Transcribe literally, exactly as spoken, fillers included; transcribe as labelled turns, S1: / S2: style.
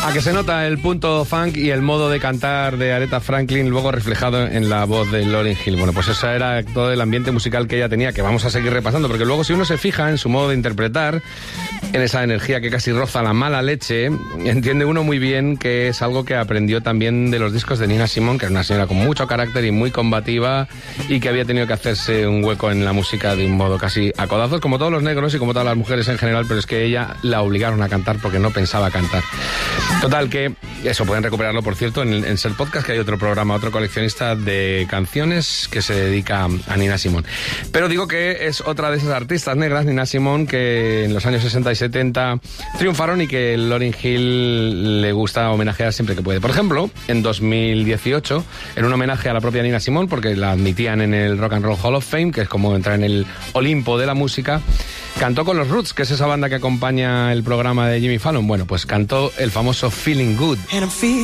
S1: A que se nota el punto funk y el modo de cantar de Aretha Franklin luego reflejado en la voz de Lauryn Hill. Bueno, pues ese era todo el ambiente musical que ella tenía, que vamos a seguir repasando, porque luego si uno se fija en su modo de interpretar, en esa energía que casi roza la mala leche, entiende uno muy bien que es algo que aprendió también de los discos de Nina Simone, que era una señora con mucho carácter y muy combativa y que había tenido que hacerse un hueco en la música de un modo casi a codazos, como todos los negros y como todas las mujeres en general, pero es que ella la obligaron a cantar porque no pensaba cantar. Total, que eso pueden recuperarlo, por cierto, en, en Ser Podcast, que hay otro programa, otro coleccionista de canciones que se dedica a Nina Simone. Pero digo que es otra de esas artistas negras, Nina Simone, que en los años sesenta y setenta triunfaron y que Lauryn Hill le gusta homenajear siempre que puede. Por ejemplo, en dos mil dieciocho, en un homenaje a la propia Nina Simone, porque la admitían en el Rock and Roll Hall of Fame, que es como entrar en el Olimpo de la música, cantó con los Roots, que es esa banda que acompaña el programa de Jimmy Fallon. Bueno, pues cantó el famoso Feeling Good.